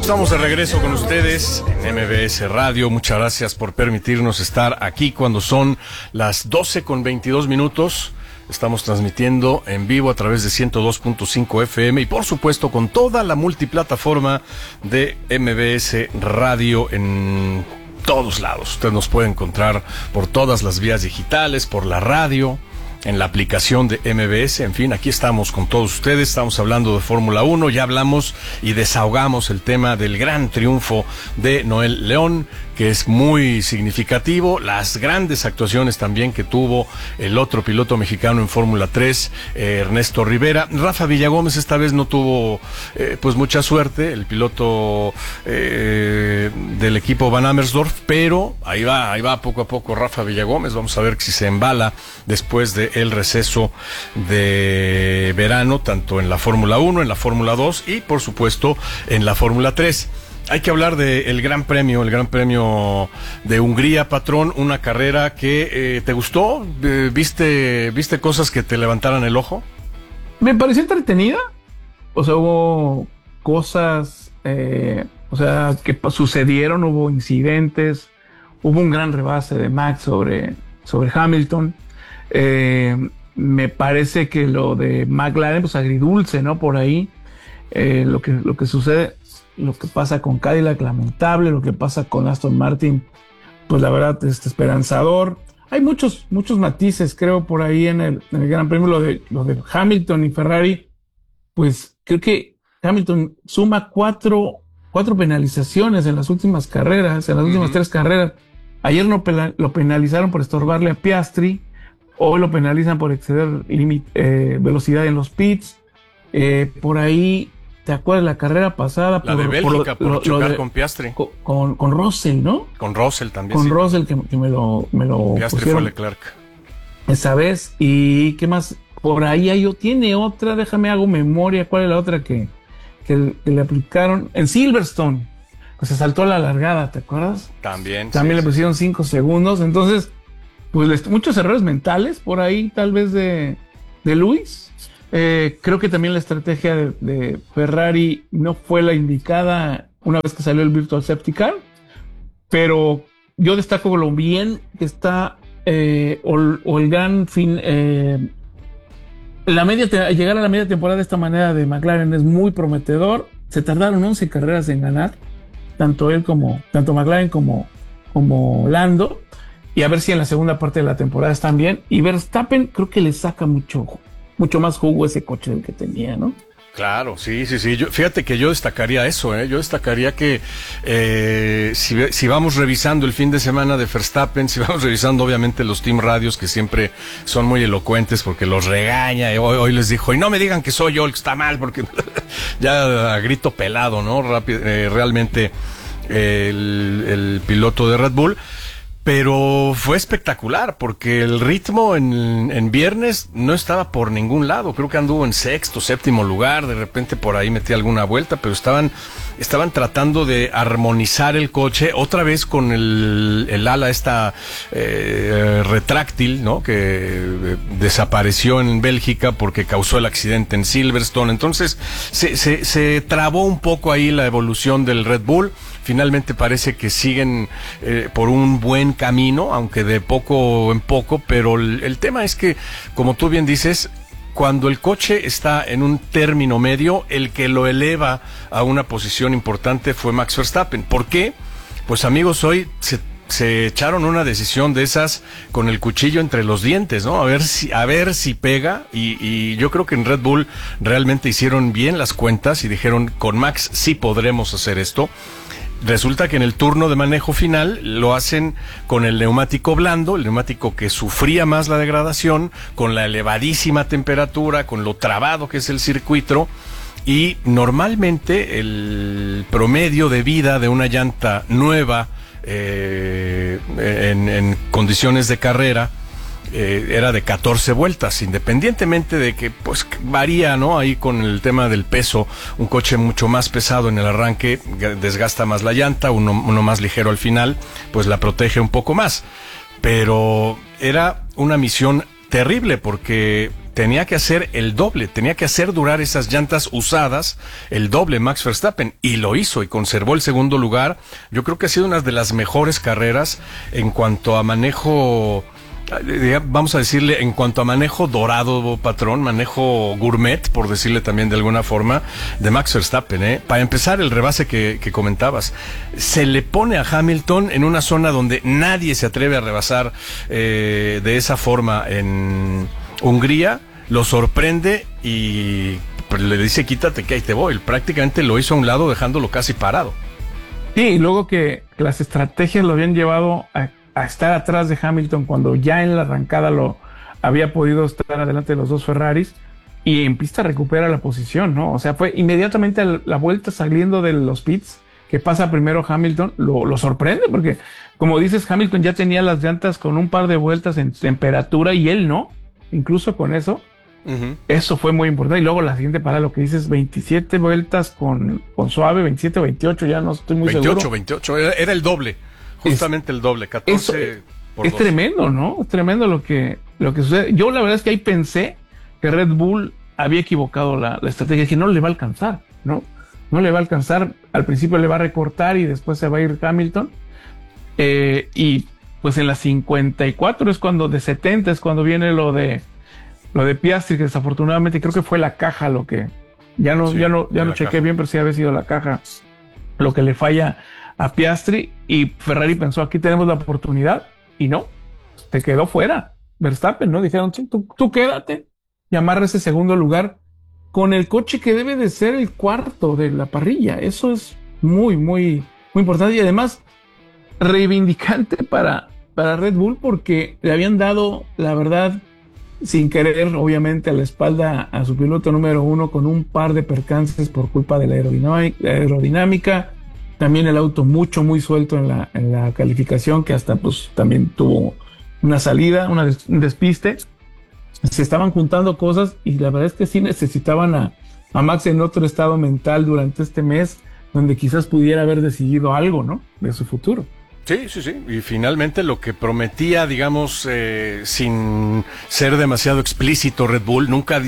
Estamos de regreso con ustedes en MBS Radio. Muchas gracias por permitirnos estar aquí cuando son las 12:22. Estamos transmitiendo en vivo a través de 102.5 FM y por supuesto con toda la multiplataforma de MBS Radio en todos lados. Usted nos puede encontrar por todas las vías digitales, por la radio, en la aplicación de MBS, en fin, aquí estamos con todos ustedes, estamos hablando de Fórmula 1, ya hablamos y desahogamos el tema del gran triunfo de Noel León, que es muy significativo, las grandes actuaciones también que tuvo el otro piloto mexicano en Fórmula 3, Ernesto Rivera. Rafa Villagómez esta vez no tuvo pues mucha suerte, el piloto del equipo Van Amersfoort, pero ahí va poco a poco Rafa Villagómez. Vamos a ver si se embala después de el receso de verano, tanto en la Fórmula 1, en la Fórmula 2 y por supuesto en la Fórmula 3. Hay que hablar del Gran Premio de Hungría, patrón, una carrera que ¿te gustó? ¿Viste cosas que te levantaran el ojo? Me pareció entretenida, o sea, hubo cosas, que sucedieron, hubo incidentes, hubo un gran rebase de Max sobre Hamilton. Me parece que lo de McLaren, pues agridulce, ¿no? Por ahí, lo que sucede, lo que pasa con Cadillac, lamentable, lo que pasa con Aston Martin, pues la verdad es esperanzador. Hay muchos matices, creo, por ahí en el Gran Premio, lo de Hamilton y Ferrari, pues creo que Hamilton suma cuatro penalizaciones en las últimas carreras, en las últimas 3 carreras. Ayer lo penalizaron por estorbarle a Piastri. Hoy lo penalizan por exceder velocidad en los pits. Por ahí, ¿te acuerdas la carrera pasada? La de Bélgica, por chocar con Piastri. Con Russell, ¿no? Con Russell también. Con sí. Russell, que me lo Piastri pusieron fue Leclerc. esa vez. ¿Y qué más? Por ahí tiene otra, déjame hago memoria. ¿Cuál es la otra que le aplicaron? En Silverstone. Pues se saltó la largada, ¿te acuerdas? También le pusieron 5 segundos. Entonces, pues muchos errores mentales por ahí, tal vez de Luis. Creo que también la estrategia de Ferrari no fue la indicada una vez que salió el Virtual Safety Car, pero yo destaco lo bien que está o el gran fin. Llegar a la media temporada de esta manera de McLaren es muy prometedor. Se tardaron 11 carreras en ganar, tanto McLaren como Lando. Y a ver si en la segunda parte de la temporada están bien. Y Verstappen creo que le saca mucho más jugo a ese coche del que tenía, ¿no? Claro, sí. Fíjate que yo destacaría eso, Yo destacaría que si vamos revisando el fin de semana de Verstappen, si vamos revisando obviamente los team radios que siempre son muy elocuentes porque los regaña, y hoy les dijo, y no me digan que soy yo el que está mal, porque ya a grito pelado, ¿no? Realmente el piloto de Red Bull. Pero fue espectacular porque el ritmo en viernes no estaba por ningún lado. Creo que anduvo en 6º, 7º lugar. De repente por ahí metí alguna vuelta, pero estaban tratando de armonizar el coche otra vez con el ala esta retráctil, ¿no? Que desapareció en Bélgica porque causó el accidente en Silverstone. Entonces se trabó un poco ahí la evolución del Red Bull. Finalmente parece que siguen por un buen camino, aunque de poco en poco, pero el tema es que, como tú bien dices, cuando el coche está en un término medio, el que lo eleva a una posición importante fue Max Verstappen. ¿Por qué? Pues amigos, hoy se echaron una decisión de esas con el cuchillo entre los dientes, ¿no? A ver si pega, y yo creo que en Red Bull realmente hicieron bien las cuentas y dijeron, con Max sí podremos hacer esto. Resulta que en el turno de manejo final lo hacen con el neumático blando, el neumático que sufría más la degradación, con la elevadísima temperatura, con lo trabado que es el circuito, y normalmente el promedio de vida de una llanta nueva en condiciones de carrera era de 14 vueltas, independientemente de que pues varía, ¿no? Ahí con el tema del peso, un coche mucho más pesado en el arranque desgasta más la llanta, uno más ligero al final, pues la protege un poco más. Pero era una misión terrible porque tenía que hacer el doble, tenía que hacer durar esas llantas usadas, el doble Max Verstappen, y lo hizo y conservó el segundo lugar. Yo creo que ha sido una de las mejores carreras en cuanto a manejo, vamos a decirle, en cuanto a manejo dorado, patrón, manejo gourmet, por decirle también de alguna forma, de Max Verstappen, Para empezar, el rebase que comentabas, se le pone a Hamilton en una zona donde nadie se atreve a rebasar de esa forma en Hungría, lo sorprende y le dice, quítate que ahí te voy. Prácticamente lo hizo a un lado, dejándolo casi parado. Sí, y luego que las estrategias lo habían llevado a estar atrás de Hamilton cuando ya en la arrancada lo había podido estar adelante de los dos Ferraris, y en pista recupera la posición, ¿no? O sea, fue inmediatamente a la vuelta saliendo de los pits que pasa primero Hamilton, lo sorprende porque, como dices, Hamilton ya tenía las llantas con un par de vueltas en temperatura y él no, incluso con eso. Eso fue muy importante. Y luego la siguiente parada, lo que dices, 27 vueltas con suave, 27, 28, ya no estoy muy 28, seguro. 28, era el doble. Justamente el doble, 14 por es 2. Tremendo, ¿no? Es tremendo lo que sucede. Yo la verdad es que ahí pensé que Red Bull había equivocado la estrategia, que no le va a alcanzar, ¿no? No le va a alcanzar. Al principio le va a recortar y después se va a ir Hamilton. Y pues en las 54 es cuando, de 70 es cuando viene lo de Piastri, que desafortunadamente creo que fue la caja lo que, ya no chequé bien, pero sí había sido la caja lo que le falla a Piastri, y Ferrari pensó, aquí tenemos la oportunidad, y no, te quedó fuera Verstappen, ¿no? Dijeron, sí, tú quédate y amarra ese segundo lugar con el coche que debe de ser el cuarto de la parrilla. Eso es muy, muy, muy importante, y además reivindicante para Red Bull, porque le habían dado, la verdad, sin querer, obviamente, a la espalda a su piloto número 1 con un par de percances por culpa de la aerodinámica. También el auto muy suelto en la calificación, que hasta pues también tuvo una salida, un despiste. Se estaban juntando cosas y la verdad es que sí necesitaban a Max en otro estado mental durante este mes, donde quizás pudiera haber decidido algo, ¿no? De su futuro. Sí. Y finalmente lo que prometía, digamos, sin ser demasiado explícito Red Bull, nunca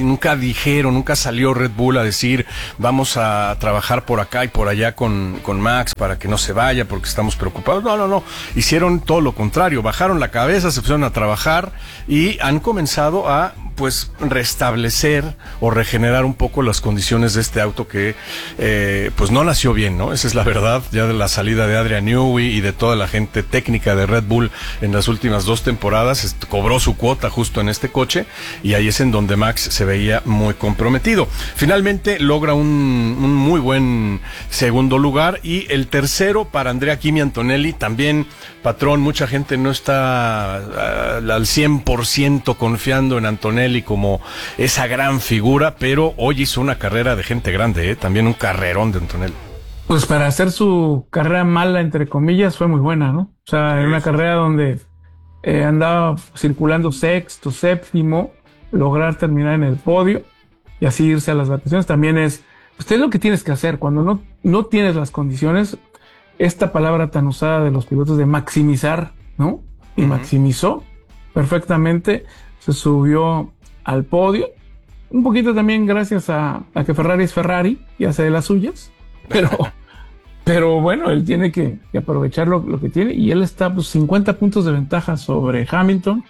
salió Red Bull a decir, vamos a trabajar por acá y por allá con Max para que no se vaya porque estamos preocupados. No. Hicieron todo lo contrario, bajaron la cabeza, se pusieron a trabajar y han comenzado a, pues, restablecer o regenerar un poco las condiciones de este auto que, pues, no nació bien, ¿no? Esa es la verdad, ya de la salida de Adrian Newey y de toda la gente técnica de Red Bull en las últimas 2 temporadas, cobró su cuota justo en este coche, y ahí es en donde Max se veía muy comprometido. Finalmente logra un muy buen segundo lugar, y el tercero para Andrea Kimi Antonelli. También, patrón, mucha gente no está al 100% confiando en Antonelli como esa gran figura, pero hoy hizo una carrera de gente grande, también un carrerón de Antonelli. Pues para hacer su carrera mala, entre comillas, fue muy buena, ¿no? O sea, en una carrera donde andaba circulando sexto, séptimo, lograr terminar en el podio y así irse a las vacaciones también es lo que tienes que hacer cuando no tienes las condiciones. Esta palabra tan usada de los pilotos de maximizar, ¿no? Y maximizó perfectamente, se subió al podio, un poquito también gracias a que Ferrari es Ferrari y hace de las suyas. Pero bueno, él tiene que aprovechar lo que tiene, y él está, pues, 50 puntos de ventaja sobre Hamilton,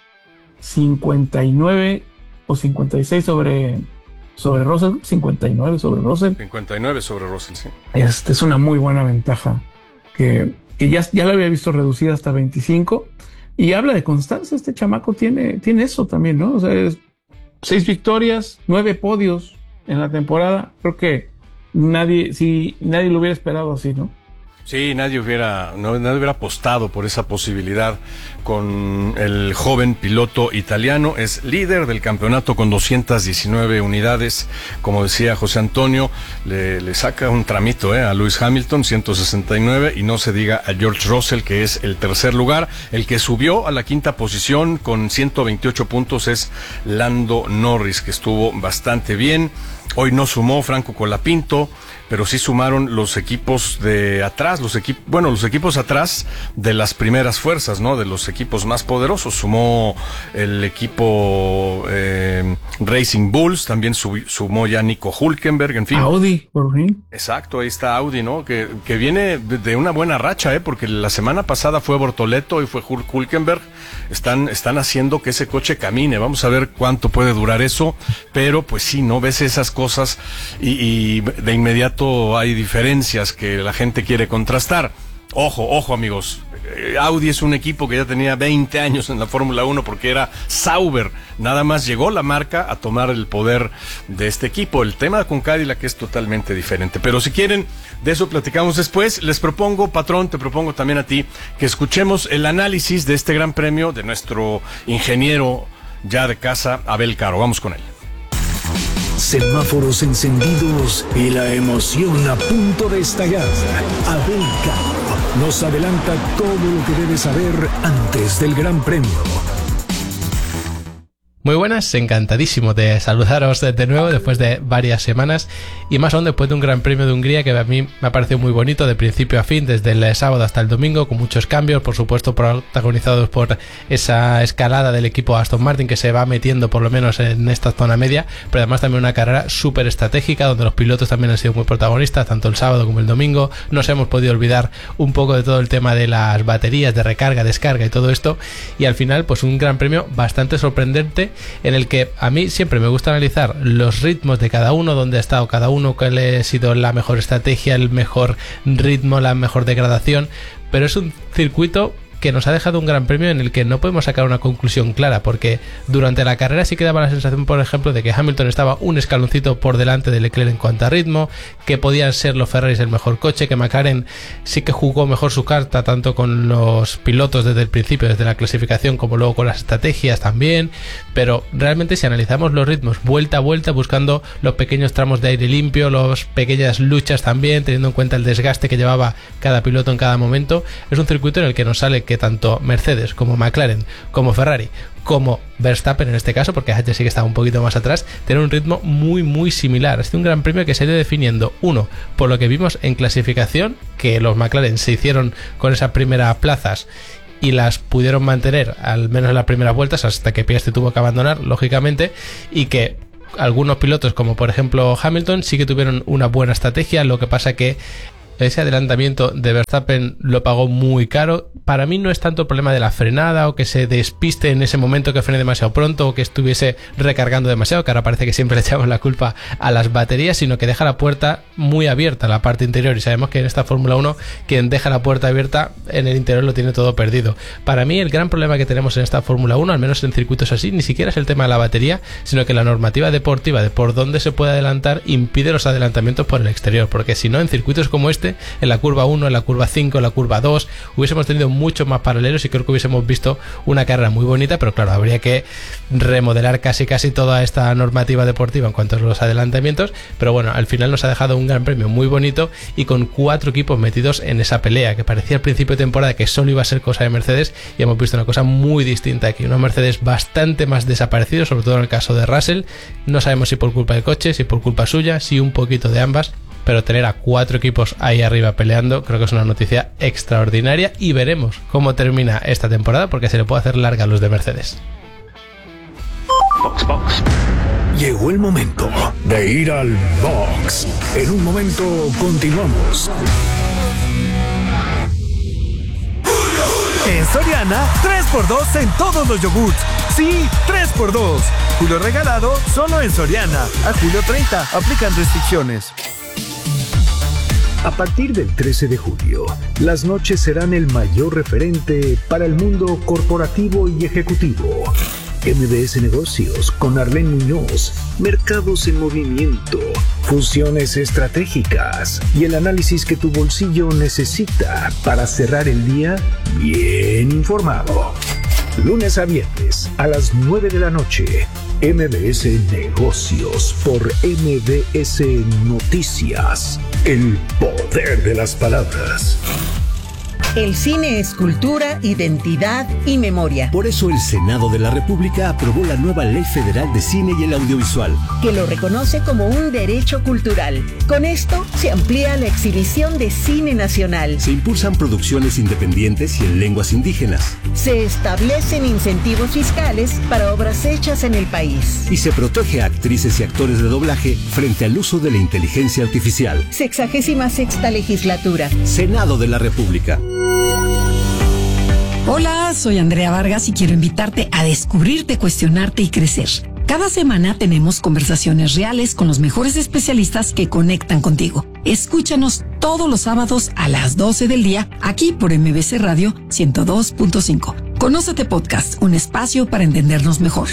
59 o 56 sobre Russell, 59 sobre Russell. 59 sobre Russell, sí. Es una muy buena ventaja que ya la había visto reducida hasta 25, y habla de constancia. Este chamaco tiene eso también, ¿no? O sea, 6 victorias, 9 podios en la temporada. Creo que nadie lo hubiera esperado así, ¿no? Sí, nadie hubiera apostado por esa posibilidad con el joven piloto italiano. Es líder del campeonato con 219 unidades. Como decía José Antonio, le saca un tramito a Lewis Hamilton, 169, y no se diga a George Russell, que es el tercer lugar. El que subió a la quinta posición con 128 puntos es Lando Norris, que estuvo bastante bien. Hoy no sumó Franco Colapinto, pero sí sumaron los equipos de atrás, los equipos atrás de las primeras fuerzas, ¿no? De los equipos más poderosos. Sumó el equipo Racing Bulls, también sumó ya Nico Hülkenberg, en fin. Audi, por fin. Exacto, ahí está Audi, ¿no? Que viene de una buena racha, porque la semana pasada fue Bortoleto y fue Hülkenberg. Están haciendo que ese coche camine. Vamos a ver cuánto puede durar eso, pero pues sí, ¿no? Ves esas cosas y de inmediato hay diferencias que la gente quiere contrastar. Ojo, amigos. Audi es un equipo que ya tenía 20 años en la Fórmula 1 porque era Sauber. Nada más llegó la marca a tomar el poder de este equipo. El tema con Cadillac es totalmente diferente. Pero si quieren, de eso platicamos después. Les propongo, patrón, te propongo también a ti, que escuchemos el análisis de este gran premio de nuestro ingeniero ya de casa, Abel Caro. Vamos con él. Semáforos encendidos y la emoción a punto de estallar. Abel Caro nos adelanta todo lo que debes saber antes del Gran Premio. Muy buenas, encantadísimo de saludaros de nuevo después de varias semanas y más aún después de un Gran Premio de Hungría que a mí me ha parecido muy bonito de principio a fin, desde el sábado hasta el domingo, con muchos cambios, por supuesto protagonizados por esa escalada del equipo Aston Martin que se va metiendo por lo menos en esta zona media, pero además también una carrera súper estratégica donde los pilotos también han sido muy protagonistas, tanto el sábado como el domingo. Nos hemos podido olvidar un poco de todo el tema de las baterías, de recarga, descarga y todo esto, y al final pues un Gran Premio bastante sorprendente, en el que a mí siempre me gusta analizar los ritmos de cada uno, dónde ha estado cada uno, cuál ha sido la mejor estrategia, el mejor ritmo, la mejor degradación, pero es un circuito que nos ha dejado un Gran Premio en el que no podemos sacar una conclusión clara, porque durante la carrera sí que daba la sensación, por ejemplo, de que Hamilton estaba un escaloncito por delante de Leclerc en cuanto a ritmo, que podían ser los Ferraris el mejor coche, que McLaren sí que jugó mejor su carta tanto con los pilotos desde el principio, desde la clasificación, como luego con las estrategias también, pero realmente si analizamos los ritmos vuelta a vuelta, buscando los pequeños tramos de aire limpio, las pequeñas luchas también, teniendo en cuenta el desgaste que llevaba cada piloto en cada momento, es un circuito en el que nos sale que tanto Mercedes como McLaren como Ferrari como Verstappen en este caso, porque Hatcher sí que estaba un poquito más atrás, tienen un ritmo muy similar. Es un Gran Premio que se ha ido definiendo, uno, por lo que vimos en clasificación, que los McLaren se hicieron con esas primeras plazas y las pudieron mantener al menos en las primeras vueltas hasta que Piastri tuvo que abandonar, lógicamente, y que algunos pilotos como por ejemplo Hamilton sí que tuvieron una buena estrategia. Lo que pasa que ese adelantamiento de Verstappen lo pagó muy caro. Para mí no es tanto el problema de la frenada o que se despiste en ese momento, que frene demasiado pronto o que estuviese recargando demasiado, que ahora parece que siempre le echamos la culpa a las baterías, sino que deja la puerta muy abierta, la parte interior, y sabemos que en esta Fórmula 1 quien deja la puerta abierta en el interior lo tiene todo perdido. Para mí el gran problema que tenemos en esta Fórmula 1, al menos en circuitos así, ni siquiera es el tema de la batería, sino que la normativa deportiva de por dónde se puede adelantar impide los adelantamientos por el exterior, porque si no, en circuitos como este, en la curva 1, en la curva 5, en la curva 2, hubiésemos tenido mucho más paralelos y creo que hubiésemos visto una carrera muy bonita, pero claro, habría que remodelar casi toda esta normativa deportiva en cuanto a los adelantamientos, pero bueno, al final nos ha dejado un Gran Premio muy bonito y con 4 equipos metidos en esa pelea, que parecía al principio de temporada que solo iba a ser cosa de Mercedes, y hemos visto una cosa muy distinta aquí, una Mercedes bastante más desaparecido, sobre todo en el caso de Russell. No sabemos si por culpa del coche, si por culpa suya, si un poquito de ambas, pero tener a 4 equipos ahí arriba peleando creo que es una noticia extraordinaria, y veremos cómo termina esta temporada porque se le puede hacer larga a los de Mercedes. Box. Llegó el momento de ir al box. En un momento continuamos. En Soriana, 3x2 en todos los yogurts. Sí, 3x2. Julio regalado solo en Soriana. A julio 30, aplican restricciones. A partir del 13 de julio, las noches serán el mayor referente para el mundo corporativo y ejecutivo. MBS Negocios con Arlene Muñoz, mercados en movimiento, fusiones estratégicas y el análisis que tu bolsillo necesita para cerrar el día bien informado. Lunes a viernes a las 9 de la noche, MBS Negocios por MBS Noticias. El poder de las palabras. El cine es cultura, identidad y memoria. Por eso el Senado de la República aprobó la nueva Ley Federal de Cine y el Audiovisual, que lo reconoce como un derecho cultural. Con esto se amplía la exhibición de cine nacional. Se impulsan producciones independientes y en lenguas indígenas. Se establecen incentivos fiscales para obras hechas en el país. Y se protege a actrices y actores de doblaje frente al uso de la inteligencia artificial. 66ª legislatura. Senado de la República. Hola, soy Andrea Vargas y quiero invitarte a descubrirte, cuestionarte y crecer. Cada semana tenemos conversaciones reales con los mejores especialistas que conectan contigo. Escúchanos todos los sábados a las 12 del día, aquí por MBC Radio 102.5. Conócete Podcast, un espacio para entendernos mejor.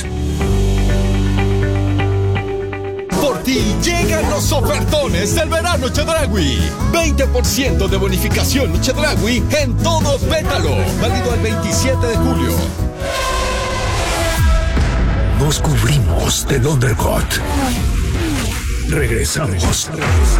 Por ti llegan los ofertones del verano Chedraui. 20% de bonificación Chedraui en todo Pétalo. Válido el 27 de julio. Nos cubrimos del undercut. Regresamos.